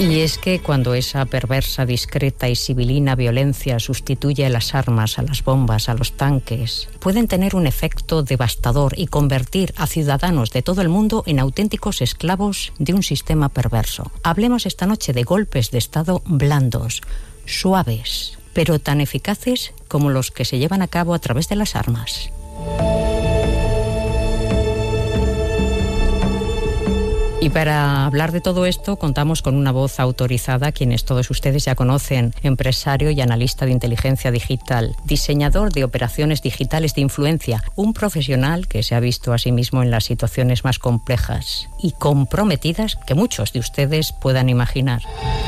Y es que cuando esa perversa, discreta y sibilina violencia sustituye a las armas, a las bombas, a los tanques, pueden tener un efecto devastador y convertir a ciudadanos de todo el mundo en auténticos esclavos de un sistema perverso. Hablemos esta noche de golpes de Estado blandos, suaves, pero tan eficaces como los que se llevan a cabo a través de las armas. Y para hablar de todo esto contamos con una voz autorizada, quienes todos ustedes ya conocen: empresario y analista de inteligencia digital, diseñador de operaciones digitales de influencia, un profesional que se ha visto a sí mismo en las situaciones más complejas y comprometidas que muchos de ustedes puedan imaginar.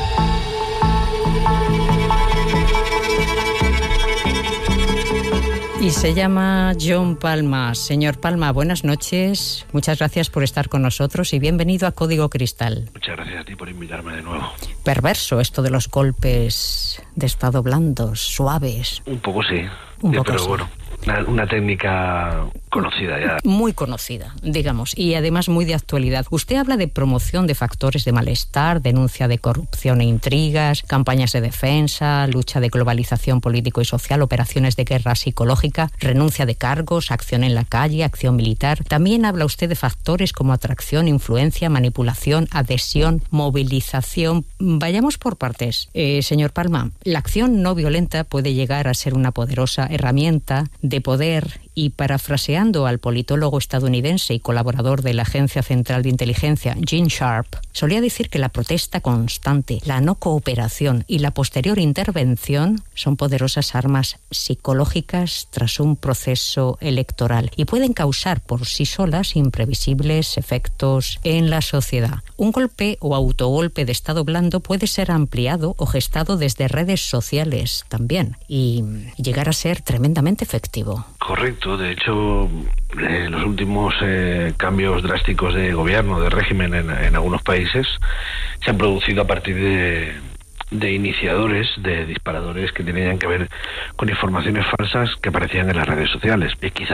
Y se llama John Palma. Señor Palma, buenas noches. Muchas gracias por estar con nosotros y bienvenido a Código Cristal. Muchas gracias a ti por invitarme de nuevo. Perverso esto de los golpes de Estado blandos, suaves. Un poco sí. Pero sí. Bueno, una técnica conocida ya. Muy conocida, digamos, y además muy de actualidad. Usted habla de promoción de factores de malestar, denuncia de corrupción e intrigas, campañas de defensa, lucha de globalización político y social, operaciones de guerra psicológica, renuncia de cargos, acción en la calle, acción militar. También habla usted de factores como atracción, influencia, manipulación, adhesión, movilización. Vayamos por partes. Señor Palma, la acción no violenta puede llegar a ser una poderosa herramienta de poder y, parafraseando al politólogo estadounidense y colaborador de la Agencia Central de Inteligencia, Gene Sharp, solía decir que la protesta constante, la no cooperación y la posterior intervención son poderosas armas psicológicas tras un proceso electoral y pueden causar por sí solas imprevisibles efectos en la sociedad. Un golpe o autogolpe de Estado blando puede ser ampliado o gestado desde redes sociales también y llegar a ser tremendamente efectivo. Correcto. De hecho, los últimos cambios drásticos de gobierno, de régimen en algunos países se han producido a partir de iniciadores, de disparadores que tenían que ver con informaciones falsas que aparecían en las redes sociales. Quizá